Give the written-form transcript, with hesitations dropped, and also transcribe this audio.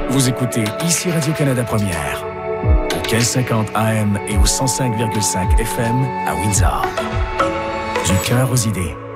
Vous écoutez ici Radio-Canada Première, au 1550 AM et au 105,5 FM à Windsor. Du cœur aux idées.